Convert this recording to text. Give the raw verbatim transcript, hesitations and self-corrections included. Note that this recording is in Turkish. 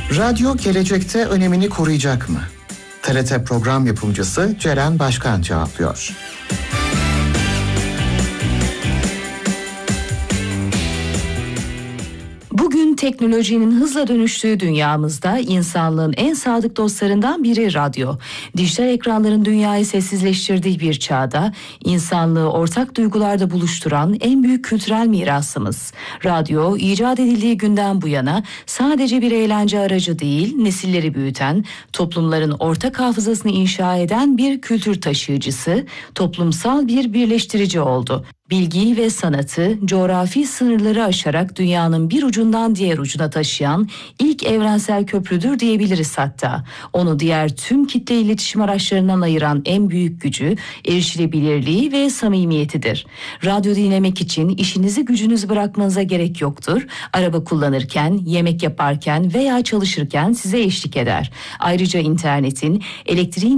Radyo gelecekte önemini koruyacak mı? T R T program yapımcısı Ceren Başkan cevaplıyor. Bugün teknolojinin hızla dönüştüğü dünyamızda insanlığın en sadık dostlarından biri radyo. Dijital ekranların dünyayı sessizleştirdiği bir çağda insanlığı ortak duygularda buluşturan en büyük kültürel mirasımız. Radyo icat edildiği günden bu yana sadece bir eğlence aracı değil, nesilleri büyüten, toplumların ortak hafızasını inşa eden bir kültür taşıyıcısı, toplumsal bir birleştirici oldu. Bilgiyi ve sanatı coğrafi sınırları aşarak dünyanın bir ucundan diğer ucuna taşıyan ilk evrensel köprüdür diyebiliriz hatta. Onu diğer tüm kitle iletişim araçlarından ayıran en büyük gücü erişilebilirliği ve samimiyetidir. Radyo dinlemek için işinizi gücünüzü bırakmanıza gerek yoktur. Araba kullanırken, yemek yaparken veya çalışırken size eşlik eder. Ayrıca internetin, elektriğin